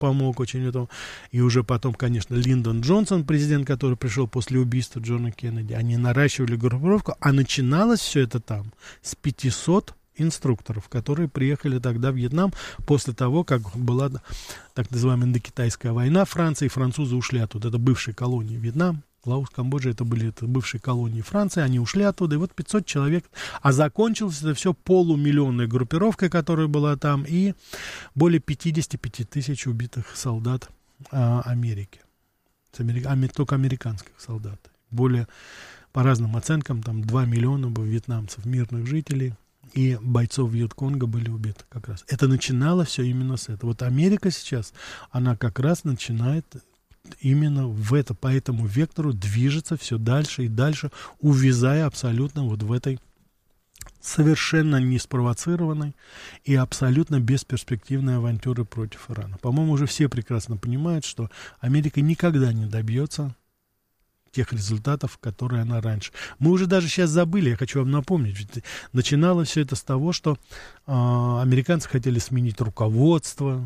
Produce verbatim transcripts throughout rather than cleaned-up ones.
помог очень этому. И уже потом, конечно, Линдон Джонсон, президент, который пришел после убийства Джона Кеннеди, они наращивали группировку, а начиналось все это там с пятисот инструкторов, которые приехали тогда в Вьетнам после того, как была так называемая Индокитайская война Франции, и французы ушли оттуда. Это бывшие колонии Вьетнам, Лаос, Камбоджа, это были это бывшие колонии Франции, они ушли оттуда, и вот пятьсот человек, а закончилось это все полумиллионной группировкой, которая была там, и более пятьдесят пять тысяч убитых солдат а, Америки, Америк... а, только американских солдат. Более, по разным оценкам, там два миллиона было вьетнамцев, мирных жителей, и бойцов Вьетконга были убиты как раз. Это начинало все именно с этого. Вот Америка сейчас, она как раз начинает именно в это, по этому вектору движется все дальше и дальше, увязая абсолютно вот в этой совершенно не спровоцированной и абсолютно бесперспективной авантюры против Ирана. По-моему, уже все прекрасно понимают, что Америка никогда не добьется тех результатов, которые она раньше. Мы уже даже сейчас забыли, я хочу вам напомнить, ведь начиналось все это с того, что э, американцы хотели сменить руководство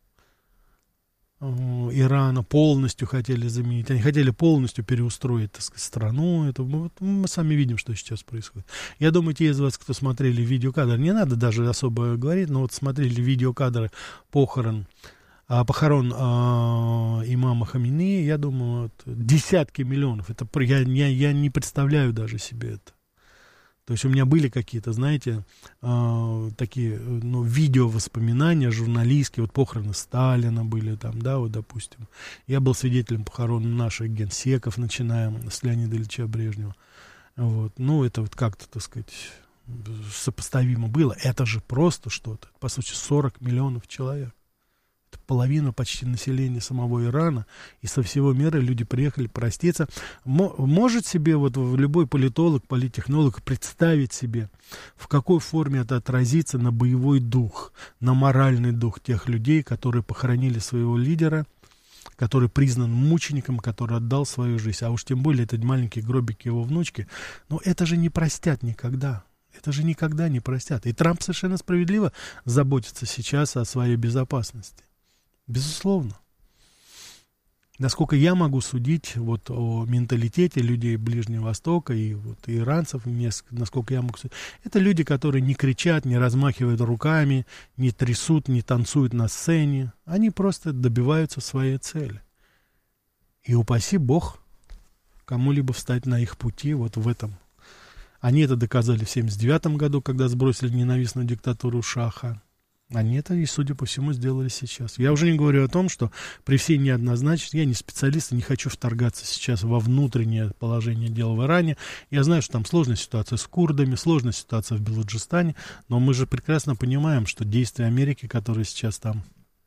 Ирана, полностью хотели заменить, они хотели полностью переустроить, так сказать, страну. Это, вот, мы сами видим, что сейчас происходит. Я думаю, те из вас, кто смотрели видеокадры, не надо даже особо говорить, но вот смотрели видеокадры похорон, а, похорон а, имама Хаминеи, я думаю, вот, десятки миллионов. Это, я, я, я не представляю даже себе это. То есть у меня были какие-то, знаете, э, такие, ну, видео-воспоминания журналистские, вот похороны Сталина были там, да, вот, допустим. Я был свидетелем похорон наших генсеков, начиная с Леонида Ильича Брежнева. Вот. Ну, это вот как-то, так сказать, сопоставимо было. Это же просто что-то. По сути, сорок миллионов человек. Это половина почти населения самого Ирана, и со всего мира люди приехали проститься. Может себе вот любой политолог, политтехнолог представить себе, в какой форме это отразится на боевой дух, на моральный дух тех людей, которые похоронили своего лидера, который признан мучеником, который отдал свою жизнь, а уж тем более этот маленький гробик его внучки. Но это же не простят никогда. Это же никогда не простят. И Трамп совершенно справедливо заботится сейчас о своей безопасности. Безусловно. Насколько я могу судить вот о менталитете людей Ближнего Востока и вот иранцев, насколько я могу судить, это люди, которые не кричат, не размахивают руками, не трясут, не танцуют на сцене. Они просто добиваются своей цели. И упаси Бог кому-либо встать на их пути вот в этом. Они это доказали в семьдесят девятом году, когда сбросили ненавистную диктатуру Шаха. Они это, и, судя по всему, сделали сейчас. Я уже не говорю о том, что при всей неоднозначности, я не специалист, не хочу вторгаться сейчас во внутреннее положение дел в Иране. Я знаю, что там сложная ситуация с курдами, сложная ситуация в Белуджистане, но мы же прекрасно понимаем, что действия Америки, которые сейчас там,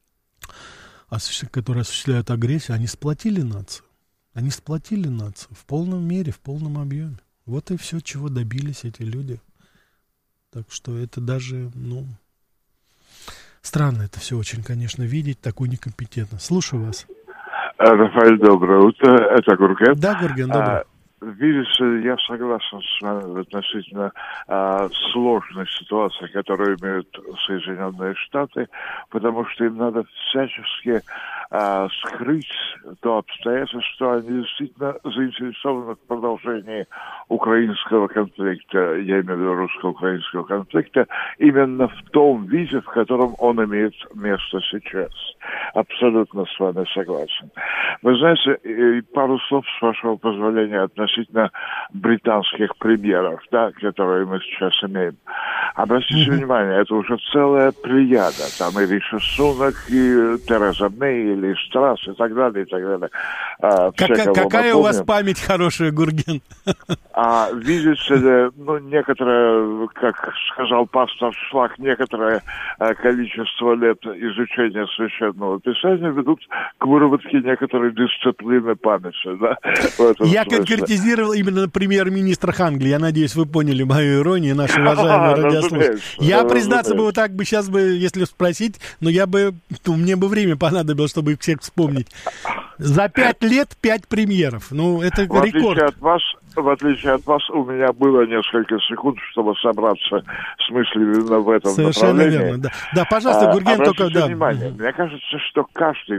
которые осуществляют агрессию, они сплотили нацию. Они сплотили нацию в полном мере, в полном объеме. Вот и все, чего добились эти люди. Так что это даже, ну... Странно это все очень, конечно, видеть, такую некомпетентность. Слушаю вас. Рафаэль, доброе утро. Это Гурген. Да, Гурген, доброе. А, видишь, я согласен с вами относительно а, сложной ситуации, которую имеют Соединенные Штаты, потому что им надо всячески а, скрыть то обстоятельство, что они действительно заинтересованы в продолжении украинского конфликта, я имею в виду русско-украинского конфликта, именно в том виде, в котором он имеет место сейчас. Абсолютно с вами согласен. Вы знаете, пару слов, с вашего позволения, относительно британских премьеров, да, которые мы сейчас имеем. Обратите mm-hmm. внимание, это уже целая плеяда. Там и Риши Сунак, и Тереза Мэй, или Страс, и так далее, и так далее. А, как, какая у вас память хорошая, Гурген? А видите ли, ну, некоторое, как сказал пастор Шлак, некоторое а, количество лет изучения священного писания ведут к выработке некоторой дисциплины памяти, да? Я конкретизировал именно премьер-министра Англии. Я надеюсь, вы поняли мою иронию, наши уважаемые радиослушатели. Я, признаться бы, вот так бы сейчас бы, если спросить, но я бы, ну, мне бы время понадобилось, чтобы их всех вспомнить. За пять лет пять премьеров. Ну, это в рекорд. Отличие от вас, в отличие от вас, у меня было несколько секунд, чтобы собраться с мыслями в этом Совершенно направлении. верно, да. Да, пожалуйста, Гурген, а, только... Да. Внимание, мне кажется, что каждый